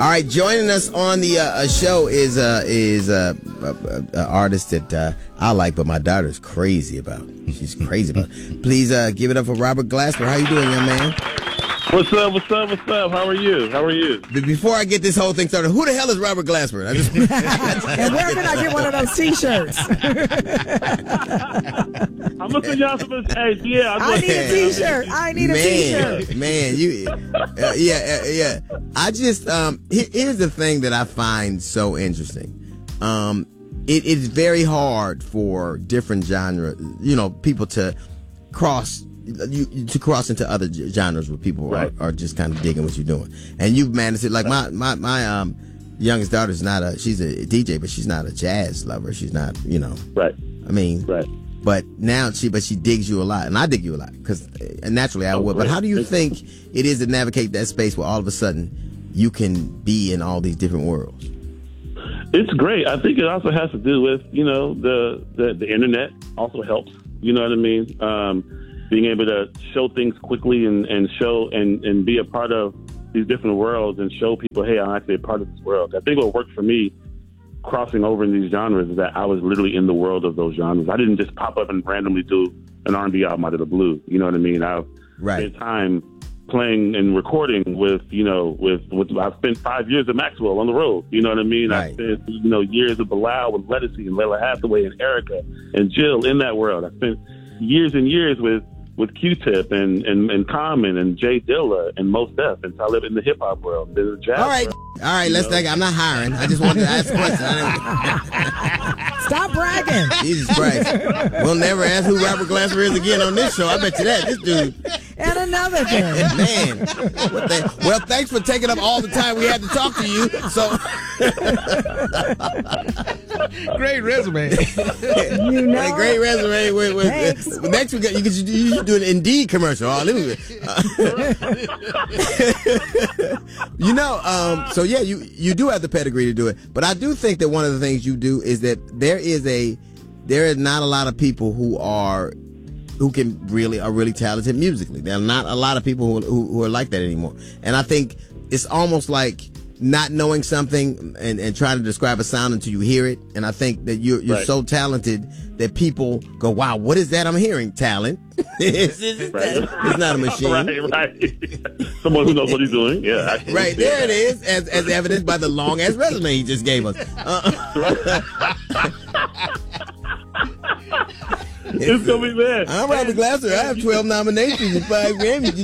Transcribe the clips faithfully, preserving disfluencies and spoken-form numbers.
All right, joining us on the uh, show is uh, is uh, an artist that uh, I like, but my daughter's crazy about. She's crazy about. Please uh, give it up for Robert Glasper. How you doing, young man? What's up, what's up, what's up? How are you? How are you? Before I get this whole thing started, who the hell is Robert Glasper? I just... And where can I get one of those T-shirts? I'm going to send y'all some... Hey, yeah. I need a T-shirt. I need a man, T-shirt. Man, you... Uh, yeah, uh, yeah. I just... Um, here, here's the thing that I find so interesting. Um, it, it's very hard for different genre, you know, people to cross... You, to cross into other genres where people right. are, are just kind of digging what you're doing, and you've managed it. Like my my my um youngest daughter's not a she's a D J, but she's not a jazz lover. She's not, you know. Right. I mean. Right. But now she but she digs you a lot, and I dig you a lot because naturally I oh, would. Great. But how do you think it is to navigate that space where all of a sudden you can be in all these different worlds? It's great. I think it also has to do with you know the the, the internet also helps. You know what I mean? Um, being able to show things quickly and, and show and, and be a part of these different worlds and show people, hey, I'm actually a part of this world. I think what worked for me crossing over in these genres is that I was literally in the world of those genres. I didn't just pop up and randomly do an R and B album out of the blue. You know what I mean? I've right. spent time playing and recording with, you know, with, with I've spent five years at Maxwell on the road. You know what I mean? Right. I spent, you know, years of Bilal with Ledisi and Layla Hathaway and Erica and Jill in that world. I spent years and years with with Q-Tip and, and, and Common and Jay Dilla and Mos Def, and so I live in the hip hop world, the jazz all right, world, all right. Let's take. I'm not hiring. I just wanted to ask a question. Stop bragging. Jesus Christ. We'll never ask who Robert Glasper is again on this show. I bet you that. This dude. And another thing. Man. What the, well, thanks for taking up all the time we had to talk to you. So. Great resume. You know. Great resume. With, with, uh, next we got you could you should do an Indeed commercial. Oh, uh, you know, um, so yeah, you you do have the pedigree to do it, but I do think that one of the things you do is that there is a there is not a lot of people who are who can really are really talented musically. There are not a lot of people who who, who are like that anymore, and I think it's almost like not knowing something and, and trying to describe a sound until you hear it. And I think that you're you're right. so talented that people go, wow, what is that I'm hearing? Talent. it's, it's, right. it's not a machine. Right, right. Someone who knows what he's doing. Yeah. Actually. Right, there it is, as, as evidenced by the long-ass resume he just gave us. Uh, it's going to be bad. I'm Robert Glasper. I have twelve nominations and five Grammys.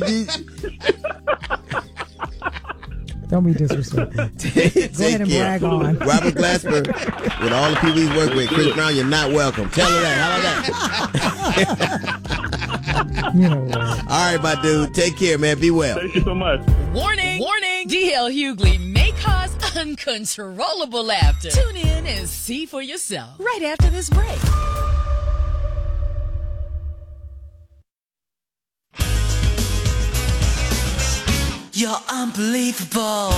Don't be disrespectful. Take, Go ahead and brag on. Robert Glasper, with all the people he's worked with, Chris Brown, you're not welcome. Tell her that. How about that? You know what? All right, my dude. Take care, man. Be well. Thank you so much. Warning! Warning! D L Hughley may cause uncontrollable laughter. Tune in and see for yourself right after this break. You're unbelievable.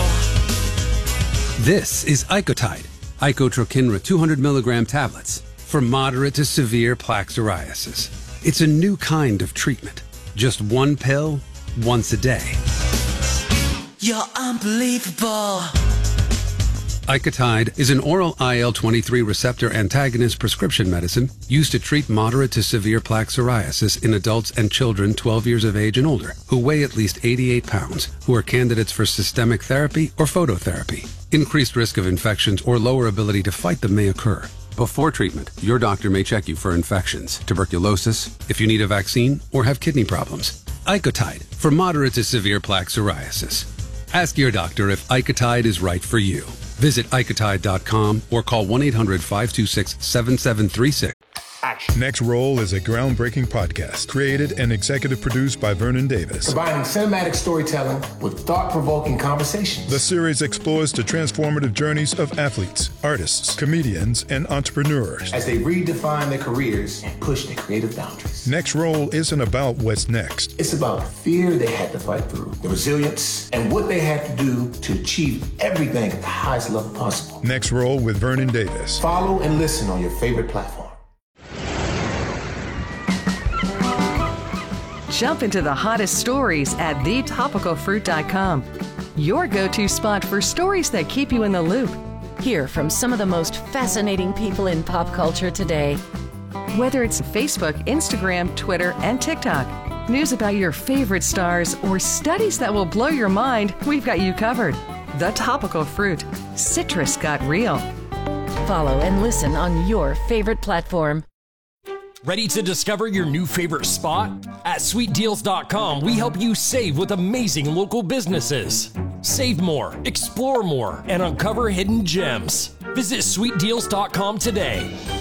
This is Icotide, Icotrokinra two hundred milligram tablets for moderate to severe plaque psoriasis. It's a new kind of treatment. Just one pill, once a day. You're unbelievable. Icotide is an oral I L twenty-three receptor antagonist prescription medicine used to treat moderate to severe plaque psoriasis in adults and children twelve years of age and older who weigh at least eighty-eight pounds, who are candidates for systemic therapy or phototherapy. Increased risk of infections or lower ability to fight them may occur. Before treatment, your doctor may check you for infections, tuberculosis, if you need a vaccine, or have kidney problems. Icotide for moderate to severe plaque psoriasis. Ask your doctor if Icotide is right for you. Visit Icotide dot com or call one eight hundred five two six seven seven three six. Next Roll is a groundbreaking podcast created and executive produced by Vernon Davis. Combining cinematic storytelling with thought-provoking conversations. The series explores the transformative journeys of athletes, artists, comedians, and entrepreneurs as they redefine their careers and push their creative boundaries. Next Roll isn't about what's next. It's about the fear they had to fight through, the resilience, and what they had to do to achieve everything at the highest level possible. Next Roll with Vernon Davis. Follow and listen on your favorite platform. Jump into the hottest stories at the topical fruit dot com. your go-to spot for stories that keep you in the loop. Hear from some of the most fascinating people in pop culture today. Whether it's Facebook, Instagram, Twitter, and TikTok, news about your favorite stars, or studies that will blow your mind, we've got you covered. The Topical Fruit. Citrus got real. Follow and listen on your favorite platform. Ready to discover your new favorite spot? At sweet deals dot com, we help you save with amazing local businesses. Save more, explore more, and uncover hidden gems. Visit sweet deals dot com today.